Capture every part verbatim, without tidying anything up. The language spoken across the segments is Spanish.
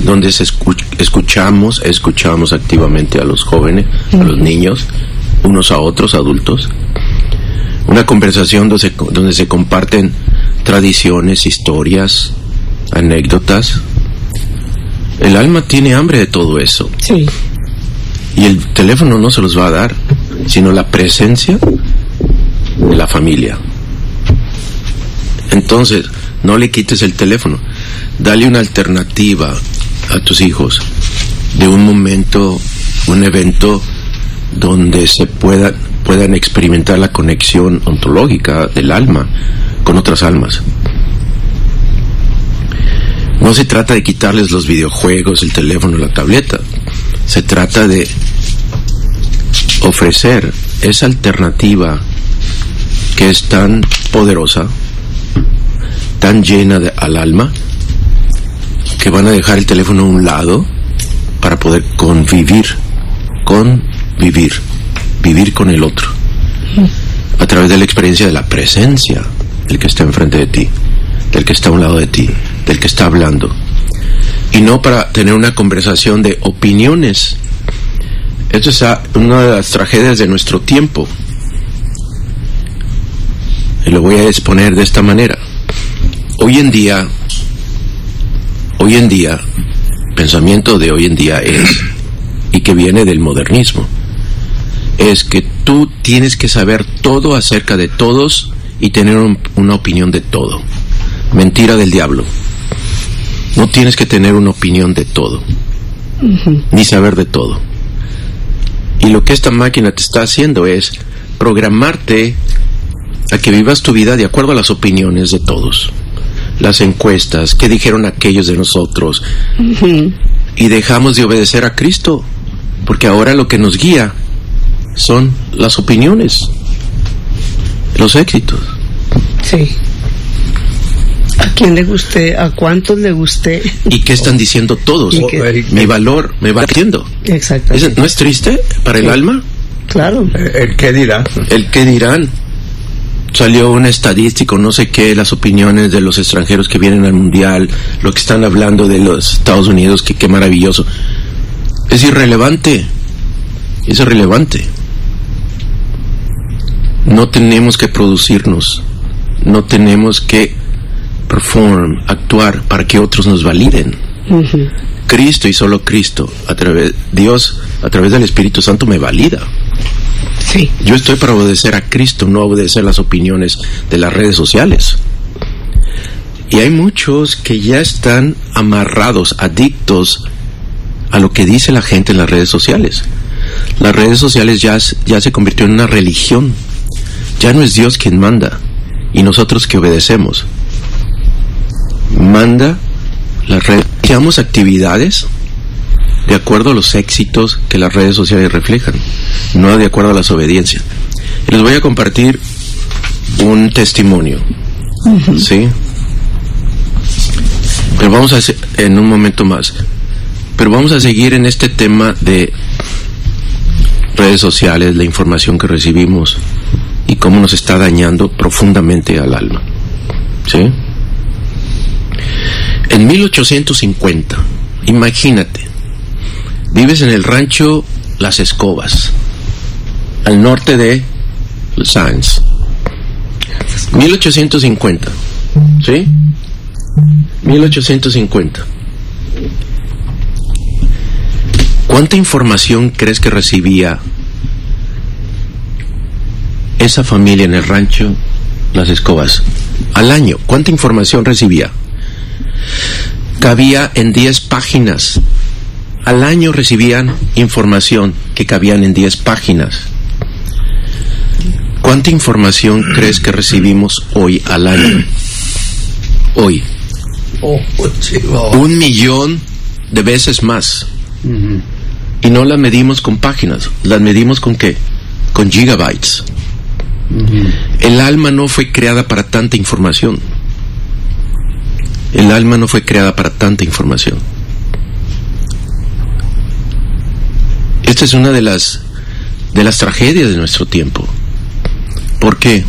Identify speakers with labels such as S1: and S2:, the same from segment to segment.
S1: donde se escuch- escuchamos, escuchamos activamente a los jóvenes, uh-huh. a los niños, unos a otros, adultos. Una conversación donde se, donde se comparten tradiciones, historias, anécdotas. El alma tiene hambre de todo eso.
S2: Sí.
S1: Y el teléfono no se los va a dar, sino la presencia de la familia. Entonces, no le quites el teléfono. Dale una alternativa a tus hijos de un momento, un evento donde se pueda, puedan experimentar la conexión ontológica del alma con otras almas. No se trata de quitarles los videojuegos, el teléfono, la tableta. Se trata de ofrecer esa alternativa que es tan poderosa, tan llena de, al alma, que van a dejar el teléfono a un lado para poder convivir, convivir, vivir con el otro, a través de la experiencia de la presencia del que está enfrente de ti, del que está a un lado de ti, del que está hablando, y no para tener una conversación de opiniones. Esto es una de las tragedias de nuestro tiempo, y lo voy a exponer de esta manera. Hoy en día, hoy en día, pensamiento de hoy en día es, y que viene del modernismo, es que tú tienes que saber todo acerca de todos y tener un, una opinión de todo. Mentira del diablo. No tienes que tener una opinión de todo, uh-huh. ni saber de todo. Y lo que esta máquina te está haciendo es programarte a que vivas tu vida de acuerdo a las opiniones de todos, las encuestas, qué dijeron aquellos de nosotros, uh-huh. y dejamos de obedecer a Cristo, porque ahora lo que nos guía son las opiniones, los éxitos.
S2: Sí. ¿A quién le guste? ¿A cuántos le guste?
S1: ¿Y qué están diciendo todos? Mi valor me va creciendo.
S2: Exactamente.
S1: ¿No es triste para el sí. alma?
S2: Claro.
S3: ¿El qué dirán?
S1: ¿El qué dirán? Salió un estadístico, no sé qué, las opiniones de los extranjeros que vienen al mundial, lo que están hablando de los Estados Unidos, que qué maravilloso. Es irrelevante. Es irrelevante. No tenemos que producirnos. No tenemos que perform, actuar para que otros nos validen. Uh-huh. Cristo y solo Cristo, a través Dios, a través del Espíritu Santo me valida.
S2: Sí.
S1: Yo estoy para obedecer a Cristo, no obedecer las opiniones de las redes sociales. Y hay muchos que ya están amarrados, adictos a lo que dice la gente en las redes sociales. Las redes sociales ya, ya se convirtió en una religión. Ya no es Dios quien manda y nosotros que obedecemos. Manda las redes. Hacemos actividades de acuerdo a los éxitos que las redes sociales reflejan, no de acuerdo a las obediencias. Y les voy a compartir un testimonio, uh-huh. ¿sí? Pero vamos a hacer en un momento más. Pero vamos a seguir en este tema de redes sociales, la información que recibimos y cómo nos está dañando profundamente al alma, ¿sí? En mil ochocientos cincuenta, imagínate, vives en el rancho Las Escobas, al norte de Sáenz. mil ochocientos cincuenta, ¿sí? mil ochocientos cincuenta. ¿Cuánta información crees que recibía esa familia en el rancho Las Escobas al año? ¿Cuánta información recibía? Cabía en diez páginas. Al año recibían información que cabían en diez páginas. ¿Cuánta información crees que recibimos hoy al año? Hoy.
S3: Oh, chivo.
S1: Un millón de veces más. Uh-huh. Y no la medimos con páginas, las medimos con ¿qué? Con gigabytes. Uh-huh. El alma no fue creada para tanta información. El alma no fue creada para tanta información. Esta es una de las de las tragedias de nuestro tiempo. ¿Por qué?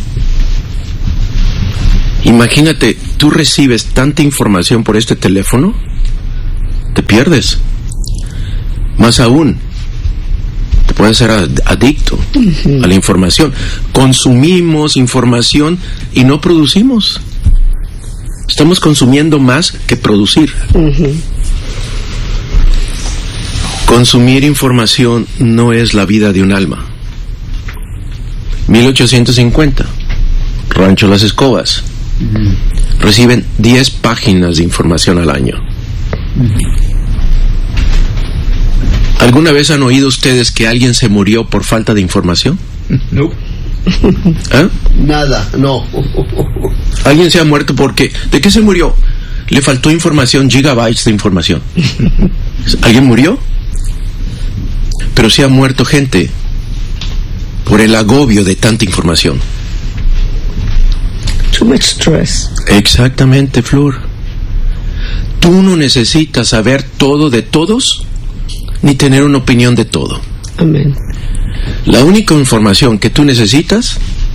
S1: Imagínate, tú recibes tanta información por este teléfono te pierdes. Más aún, te puedes ser adicto uh-huh. a la información. Consumimos información y no producimos. Estamos consumiendo más que producir. Uh-huh. Consumir información no es la vida de un alma. mil ochocientos cincuenta, Rancho Las Escobas. Uh-huh. Reciben diez páginas de información al año. Uh-huh. ¿Alguna vez han oído ustedes que alguien se murió por falta de información?
S3: No.
S1: ¿Ah?
S3: Nada, no.
S1: ¿Alguien se ha muerto porque... ¿De qué se murió? Le faltó información, gigabytes de información. ¿Alguien murió? Pero se ha muerto gente por el agobio de tanta información.
S2: Too much stress.
S1: Exactamente, Flor. Tú no necesitas saber todo de todos, ni tener una opinión de todo.
S2: Amén.
S1: La única información que tú necesitas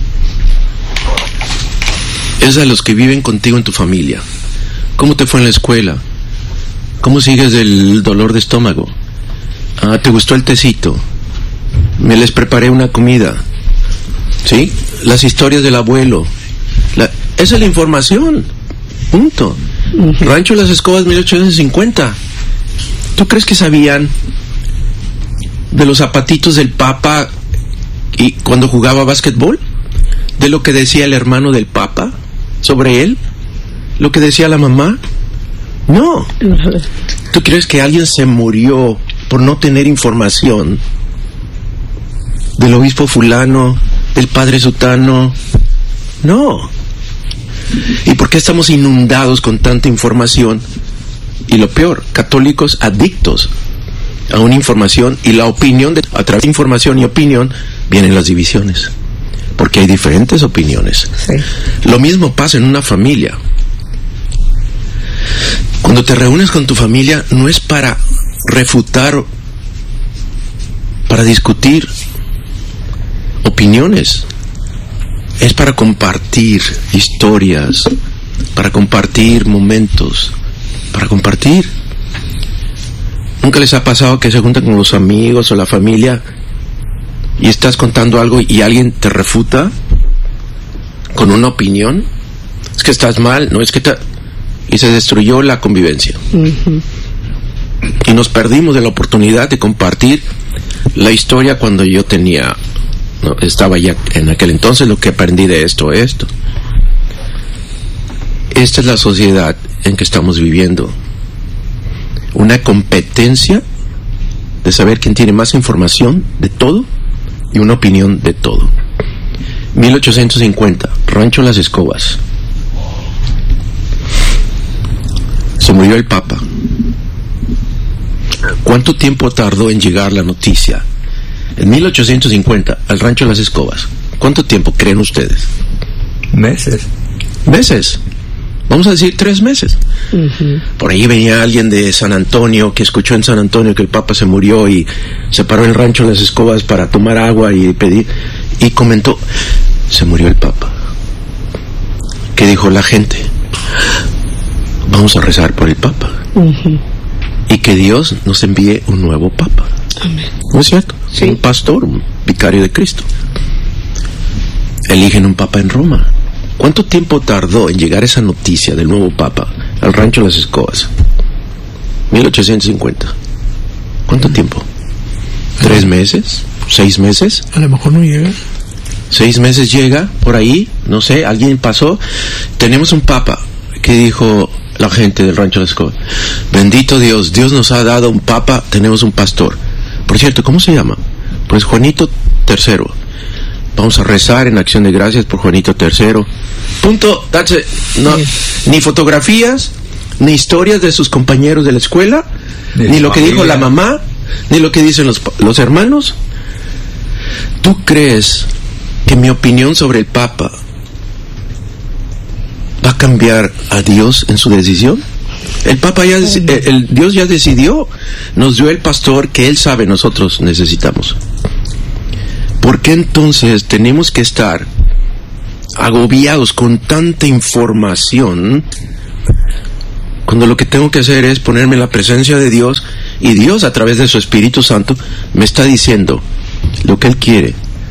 S1: es a los que viven contigo en tu familia. ¿Cómo te fue en la escuela? ¿Cómo sigues del dolor de estómago? Ah, ¿te gustó el tecito? Me les preparé una comida. ¿Sí? Las historias del abuelo. La... Esa es la información. Punto. Uh-huh. Rancho Las Escobas, mil ochocientos cincuenta. ¿Tú crees que sabían de los zapatitos del Papa y cuando jugaba básquetbol? ¿De lo que decía el hermano del Papa sobre él? ¿Lo que decía la mamá? No. ¿Tú crees que alguien se murió por no tener información del obispo fulano, del padre sutano? No. ¿Y por qué estamos inundados con tanta información? Y lo peor, católicos adictos a una información y la opinión. De, a través de información y opinión vienen las divisiones, porque hay diferentes opiniones.
S2: Sí.
S1: Lo mismo pasa en una familia. Cuando te reúnes con tu familia no es para refutar, para discutir opiniones, es para compartir historias, para compartir momentos, para compartir. ¿Nunca les ha pasado que se juntan con los amigos o la familia y estás contando algo y alguien te refuta con una opinión? Es que estás mal, no es que te... y se destruyó la convivencia. Uh-huh. Y nos perdimos de la oportunidad de compartir la historia cuando yo tenía, no, estaba ya en aquel entonces, lo que aprendí de esto, esto. Esta es la sociedad en que estamos viviendo. Una competencia de saber quién tiene más información de todo y una opinión de todo. mil ochocientos cincuenta, Rancho Las Escobas. Se murió el Papa. ¿Cuánto tiempo tardó en llegar la noticia? En mil ochocientos cincuenta, al Rancho Las Escobas. ¿Cuánto tiempo creen ustedes?
S3: Meses.
S1: Meses. Vamos a decir tres meses. Uh-huh. Por ahí venía alguien de San Antonio que escuchó en San Antonio que el Papa se murió y se paró en el Rancho Las Escobas para tomar agua y pedir, y comentó: se murió el Papa. ¿Qué dijo la gente? Vamos a rezar por el Papa. Uh-huh. Y que Dios nos envíe un nuevo Papa.
S2: Amén.
S1: ¿No es cierto? Sí. Un pastor, un vicario de Cristo. Eligen un Papa en Roma. ¿Cuánto tiempo tardó en llegar esa noticia del nuevo Papa al Rancho Las Escobas? mil ochocientos cincuenta. ¿Cuánto tiempo? ¿Tres meses? ¿Seis meses?
S4: A lo mejor no llega.
S1: Seis meses llega, por ahí, no sé, alguien pasó. Tenemos un Papa. ¿Qué dijo la gente del Rancho Las Escobas? Bendito Dios, Dios nos ha dado un Papa, tenemos un pastor. Por cierto, ¿cómo se llama? Pues Juanito tercero. Vamos a rezar en acción de gracias por Juanito tercero. Punto. That's it. No, sí. Ni fotografías, ni historias de sus compañeros de la escuela, de ni lo familia. Que dijo la mamá, ni lo que dicen los, los hermanos. ¿Tú crees que mi opinión sobre el Papa va a cambiar a Dios en su decisión? El Papa ya, el, el Dios ya decidió, nos dio el pastor que Él sabe nosotros necesitamos. ¿Por qué entonces tenemos que estar agobiados con tanta información Cuando lo que tengo que hacer es ponerme en la presencia de Dios, y Dios a través de su Espíritu Santo me está diciendo lo que Él quiere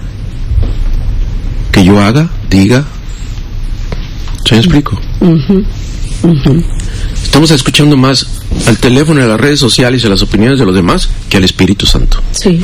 S1: que yo haga, diga. ¿Se me explico?
S2: Uh-huh. Uh-huh.
S1: Estamos escuchando más al teléfono, a las redes sociales y a las opiniones de los demás que al Espíritu Santo.
S2: Sí.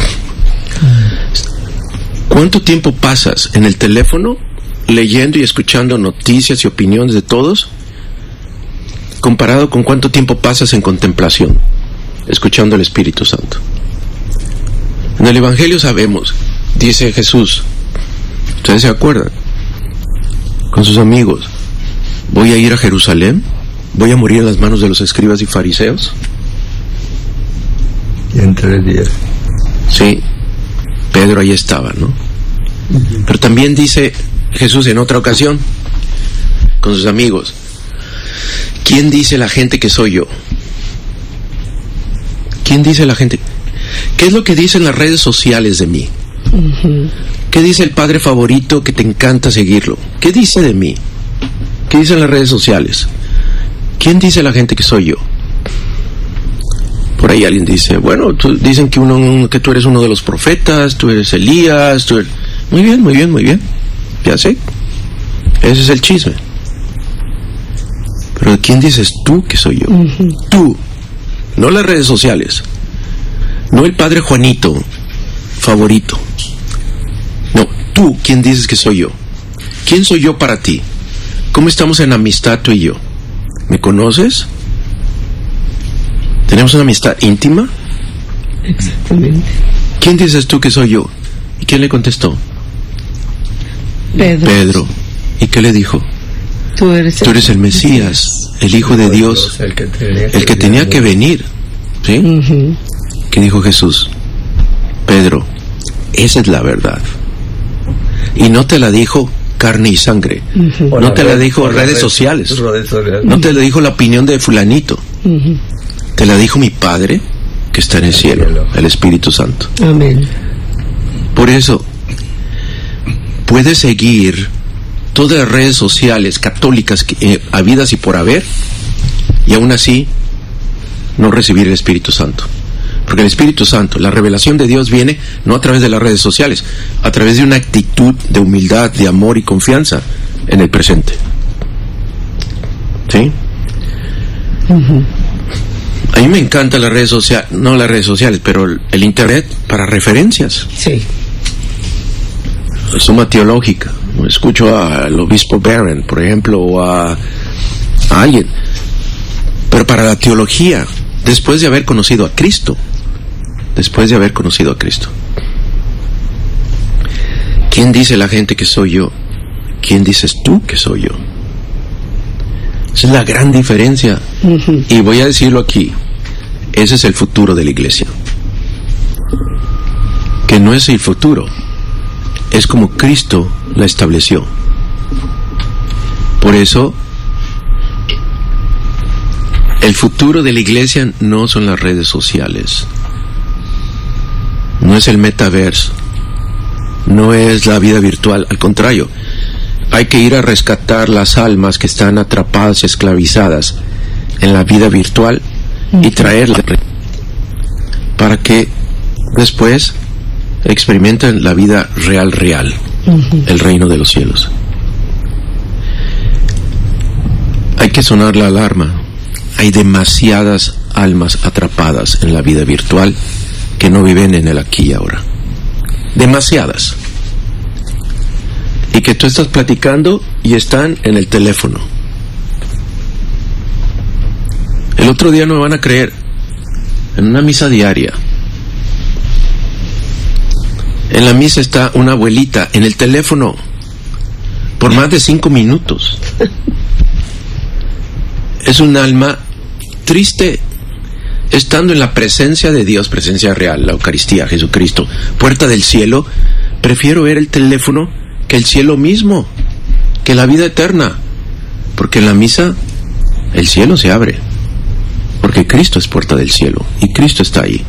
S1: ¿Cuánto tiempo pasas en el teléfono leyendo y escuchando noticias y opiniones de todos, comparado con cuánto tiempo pasas en contemplación, escuchando al Espíritu Santo? En el Evangelio sabemos, dice Jesús, ¿ustedes se acuerdan? Con sus amigos, voy a ir a Jerusalén, voy a morir en las manos de los escribas y fariseos.
S3: Y en tres días.
S1: Sí, Pedro ahí estaba, ¿no? Uh-huh. Pero también dice Jesús en otra ocasión, con sus amigos, ¿quién dice la gente que soy yo? ¿Quién dice la gente? ¿Qué es lo que dicen las redes sociales de mí?
S2: Uh-huh.
S1: ¿Qué dice el padre favorito que te encanta seguirlo? ¿Qué dice de mí? ¿Qué dicen las redes sociales? ¿Quién dice la gente que soy yo? Por ahí alguien dice, bueno, tú, dicen que uno que tú eres uno de los profetas, tú eres Elías, tú eres... Muy bien, muy bien, muy bien. Ya sé. Ese es el chisme. Pero ¿quién dices tú que soy yo? Uh-huh. Tú. No las redes sociales. No el padre Juanito favorito. No, tú, ¿quién dices que soy yo? ¿Quién soy yo para ti? ¿Cómo estamos en amistad tú y yo? ¿Me conoces? ¿Tenemos una amistad íntima?
S2: Exactamente.
S1: ¿Quién dices tú que soy yo? ¿Y quién le contestó?
S2: Pedro.
S1: Pedro. ¿Y qué le dijo?
S2: Tú eres el,
S1: tú eres el Mesías, el Hijo de Dios,
S3: el que tenía que,
S1: el que, tenía que venir. ¿Sí?
S2: Uh-huh.
S1: ¿Qué dijo Jesús? Pedro, esa es la verdad. Y no te la dijo carne y sangre. Uh-huh. No te la dijo redes, redes sociales. Redes sociales. No te la dijo la opinión de fulanito. Uh-huh. Te la dijo mi Padre que está en el cielo, el Espíritu Santo.
S2: Amén.
S1: Por eso, puedes seguir todas las redes sociales católicas que, eh, habidas y por haber, y aún así no recibir el Espíritu Santo. Porque el Espíritu Santo, la revelación de Dios viene no a través de las redes sociales, a través de una actitud de humildad, de amor y confianza en el presente. ¿Sí?
S2: Uh-huh.
S1: A mí me encantan las redes sociales, no las redes sociales, pero el, el internet para referencias.
S2: Sí.
S1: Suma teológica. Escucho al obispo Barron, por ejemplo, o a, a alguien. Pero para la teología, después de haber conocido a Cristo, después de haber conocido a Cristo. ¿Quién dice la gente que soy yo? ¿Quién dices tú que soy yo? Esa es la gran diferencia. Uh-huh. Y voy a decirlo aquí, ese es el futuro de la iglesia. Que no es el futuro, es como Cristo la estableció. Por eso, el futuro de la iglesia no son las redes sociales, no es el metaverso, no es la vida virtual. Al contrario, hay que ir a rescatar las almas que están atrapadas y esclavizadas en la vida virtual y traerlas para que después experimenten la vida real, real, uh-huh. el reino de los cielos. Hay que sonar la alarma. Hay demasiadas almas atrapadas en la vida virtual que no viven en el aquí y ahora. Demasiadas. Y que tú estás platicando y están en el teléfono. El otro día no me van a creer, en una misa diaria, en la misa está una abuelita en el teléfono por más de cinco minutos. Es un alma triste, estando en la presencia de Dios, presencia real, la Eucaristía, Jesucristo, puerta del cielo. Prefiero ver el teléfono que el cielo mismo, que la vida eterna, porque en la misa el cielo se abre, porque Cristo es puerta del cielo y Cristo está ahí.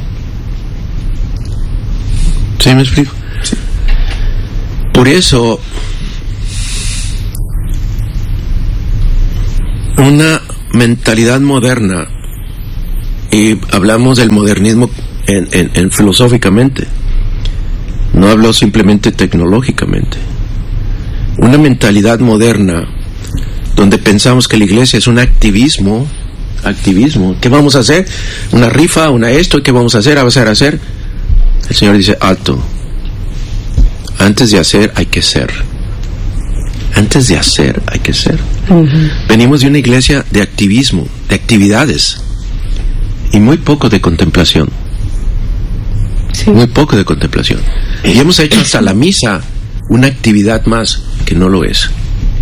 S1: ¿Sí me explico? Sí. Por eso una mentalidad moderna, y hablamos del modernismo en, en, en filosóficamente, no hablo simplemente tecnológicamente. Una mentalidad moderna donde pensamos que la iglesia es un activismo, activismo, ¿qué vamos a hacer? Una rifa, una esto, ¿qué vamos a hacer? A hacer, a hacer. El Señor dice, alto. Antes de hacer hay que ser. Antes de hacer hay que ser. Uh-huh. Venimos de una iglesia de activismo, de actividades, y muy poco de contemplación. Sí. Muy poco de contemplación. Y hemos hecho hasta la misa una actividad más que no lo es.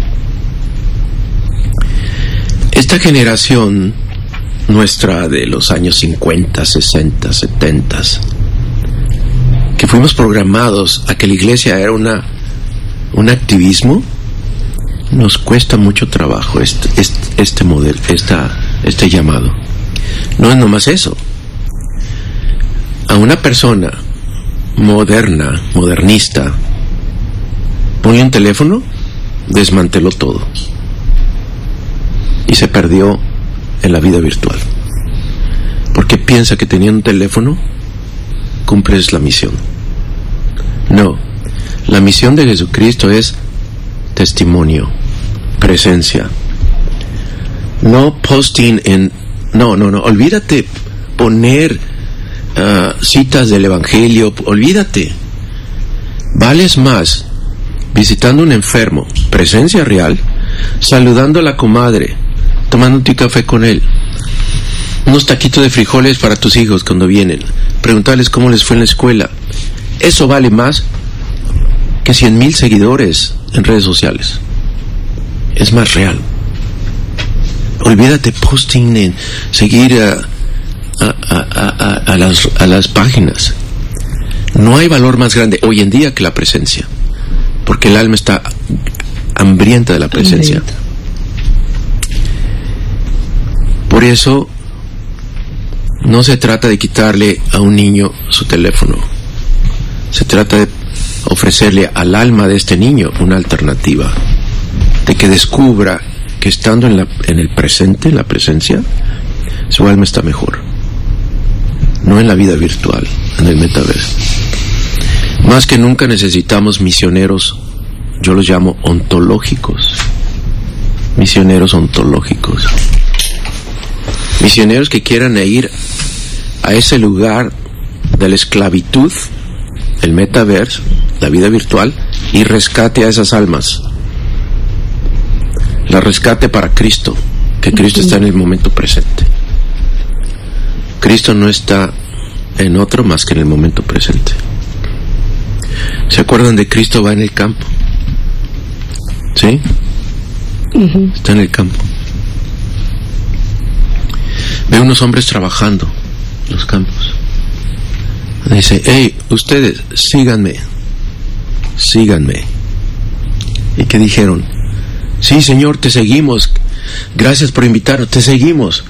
S1: Esta generación nuestra de los años cincuenta, sesenta, setenta, que fuimos programados a que la iglesia era una un activismo, nos cuesta mucho trabajo este, este, este modelo, esta, este llamado. No es nomás eso. A una persona moderna, modernista, ponle un teléfono, desmanteló todo y se perdió en la vida virtual, porque piensa que teniendo un teléfono cumples la misión. No, la misión de Jesucristo es testimonio, presencia, no posting en, no, no, no, olvídate poner uh, citas del evangelio, olvídate. Vales más visitando a un enfermo, presencia real, saludando a la comadre, tomando un café con él, unos taquitos de frijoles para tus hijos cuando vienen, preguntarles cómo les fue en la escuela. Eso vale más que cien mil seguidores en redes sociales. Es más real. Olvídate posting en seguir a, a, a, a, a, las, a las páginas. No hay valor más grande hoy en día que la presencia, porque el alma está hambrienta de la presencia. Hambrienta. Por eso no se trata de quitarle a un niño su teléfono, se trata de ofrecerle al alma de este niño una alternativa, de que descubra que estando en, la, en el presente, en la presencia, su alma está mejor, no en la vida virtual, en el metaverso. Más que nunca necesitamos misioneros, yo los llamo ontológicos, misioneros ontológicos, misioneros que quieran ir a ese lugar de la esclavitud, el metaverso, la vida virtual, y rescate a esas almas, la rescate para Cristo, que Cristo está en el momento presente. Cristo no está en otro más que en el momento presente. ¿Se acuerdan de Cristo va en el campo? ¿Sí? Uh-huh. Está en el campo. Ve unos hombres trabajando en los campos. Dice, hey, ustedes, síganme, síganme. ¿Y qué dijeron? Sí, Señor, te seguimos. Gracias por invitarnos, te seguimos.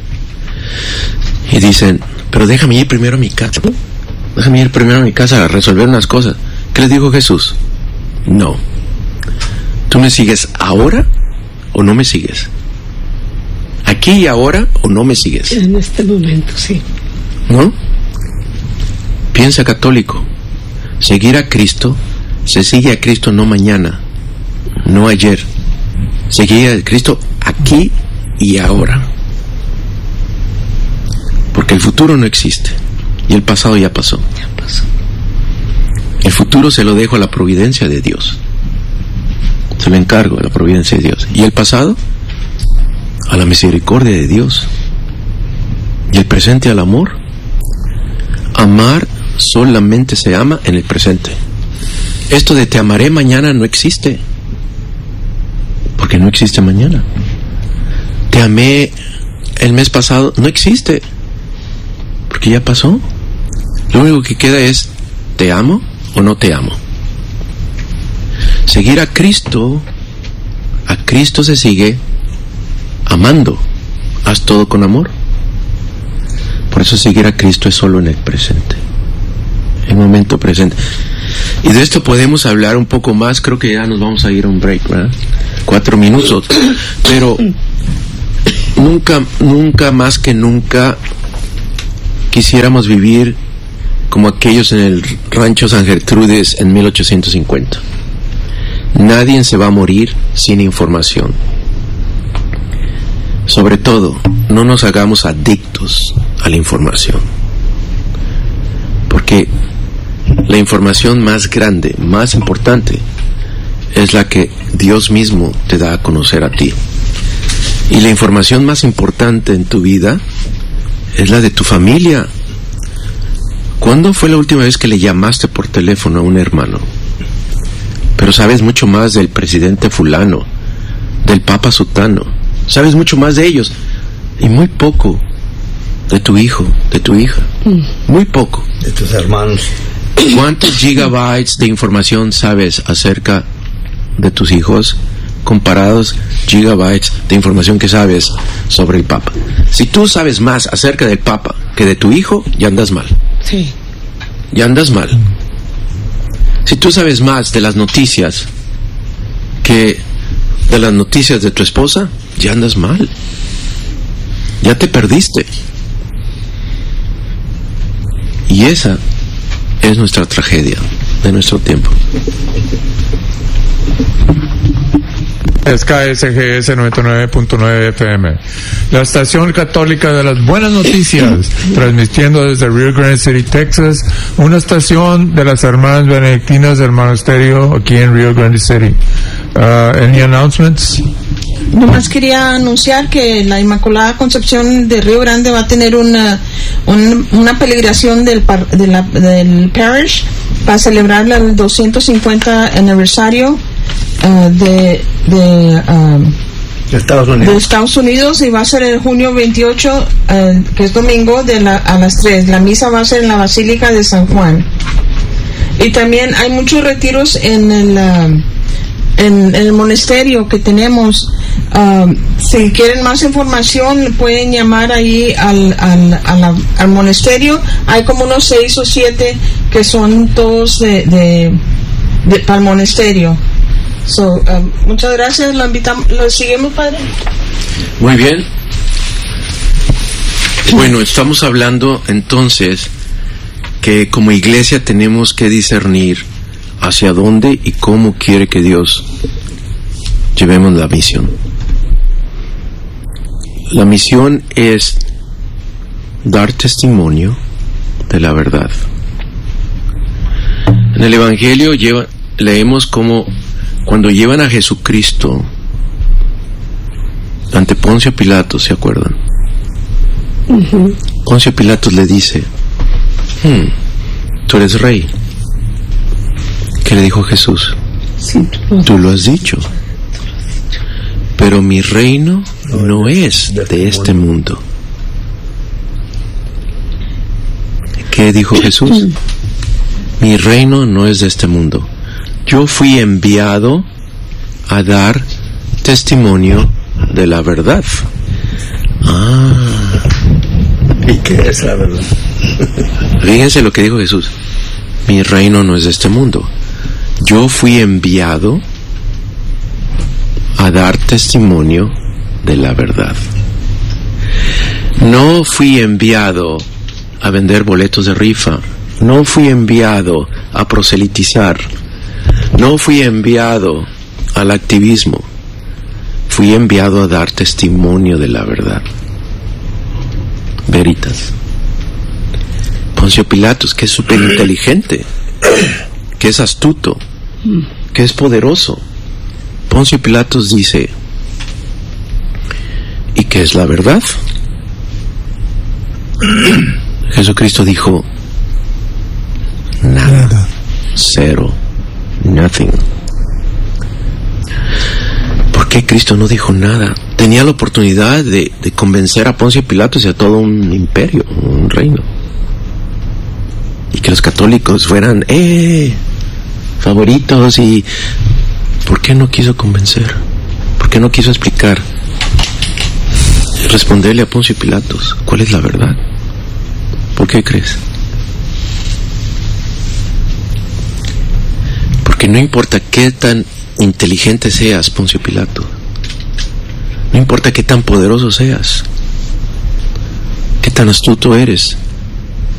S1: Y dicen, pero déjame ir primero a mi casa. Déjame ir primero a mi casa a resolver unas cosas. ¿Qué les dijo Jesús? No. ¿Tú me sigues ahora o no me sigues? ¿Aquí y ahora o no me sigues?
S2: En este momento, sí.
S1: ¿No? Piensa, católico. Seguir a Cristo, se sigue a Cristo no mañana, no ayer. Seguir a Cristo aquí y ahora. Porque el futuro no existe y el pasado ya pasó.
S2: Ya pasó.
S1: El futuro se lo dejo a la providencia de Dios. Se lo encargo a la providencia de Dios. ¿Y el pasado? A la misericordia de Dios. ¿Y el presente al amor? Amar solamente se ama en el presente. Esto de te amaré mañana no existe, porque no existe mañana. Te amé el mes pasado no existe, porque ya pasó. Lo único que queda es ¿te amo o no te amo? Seguir a Cristo, a Cristo se sigue amando. Haz todo con amor. Por eso seguir a Cristo es solo en el presente, el momento presente. Y de esto podemos hablar un poco más. Creo que ya nos vamos a ir a un break, ¿verdad? Cuatro minutos. Pero Nunca, nunca más que nunca quisiéramos vivir como aquellos en el rancho San Gertrudes en mil ochocientos cincuenta. Nadie se va a morir sin información. Sobre todo, no nos hagamos adictos a la información, porque la información más grande, más importante, es la que Dios mismo te da a conocer a ti. Y la información más importante en tu vida es la de tu familia. ¿Cuándo fue la última vez que le llamaste por teléfono a un hermano? Pero sabes mucho más del presidente fulano, del papa sutano. Sabes mucho más de ellos y muy poco de tu hijo, de tu hija. Muy poco.
S3: De tus hermanos.
S1: ¿Cuántos gigabytes de información sabes acerca de tus hijos comparados gigabytes de información que sabes sobre el Papa? Si tú sabes más acerca del Papa que de tu hijo, ya andas mal.
S2: Sí.
S1: Ya andas mal. Si tú sabes más de las noticias que de las noticias de tu esposa, ya andas mal. Ya te perdiste. Y esa es nuestra tragedia de nuestro tiempo.
S4: Es K S G S noventa y nueve punto nueve F M, la estación católica de las buenas noticias, transmitiendo desde Rio Grande City, Texas, una estación de las hermanas benedictinas del monasterio aquí en Rio Grande City. Uh, any announcements?
S5: Nomás quería anunciar que la Inmaculada Concepción de Río Grande va a tener una un, una peligración del, par, de la, del parish para celebrar el doscientos cincuenta aniversario uh, de de, um,
S3: de Estados Unidos.
S5: de Estados Unidos, y va a ser el junio veintiocho, uh, que es domingo, de la, a las tres. La misa va a ser en la Basílica de San Juan. Y también hay muchos retiros en el uh, En, en el monasterio que tenemos. Um, si quieren más información, pueden llamar ahí al, al, a la, al monasterio. Hay como unos seis o siete que son todos de, de, de para el monasterio. So, um, muchas gracias. Lo invitamos, lo seguimos, padre.
S1: Muy bien. Bueno, estamos hablando entonces que como iglesia tenemos que discernir hacia dónde y cómo quiere que Dios llevemos la misión. La misión es dar testimonio de la verdad. En el Evangelio lleva, leemos cómo cuando llevan a Jesucristo ante Poncio Pilato, ¿se acuerdan? Uh-huh. Poncio Pilato le dice, hmm, tú eres rey. ¿Qué le dijo Jesús?
S2: Sí,
S1: tú lo has dicho. Pero mi reino no es de este mundo. ¿Qué dijo Jesús? Mi reino no es de este mundo. Yo fui enviado a dar testimonio de la verdad. Ah.
S3: ¿Y qué es la verdad?
S1: Fíjense lo que dijo Jesús. Mi reino no es de este mundo. Yo fui enviado a dar testimonio de la verdad. No fui enviado a vender boletos de rifa. No fui enviado a proselitizar. No fui enviado al activismo. Fui enviado a dar testimonio de la verdad. Veritas. Poncio Pilatos, que es súper inteligente, que es astuto, que es poderoso. Poncio Pilatos dice, ¿y qué es la verdad? Jesucristo dijo, nada, nada. Cero, nothing. ¿Por qué Cristo no dijo nada? Tenía la oportunidad de, de convencer a Poncio Pilatos y a todo un imperio, un reino. Y que los católicos fueran, ¡eh! favoritos. Y ¿por qué no quiso convencer? ¿Por qué no quiso explicar? Responderle a Poncio Pilatos, ¿cuál es la verdad? ¿Por qué crees? Porque no importa qué tan inteligente seas, Poncio Pilato, No importa qué tan poderoso seas, qué tan astuto eres,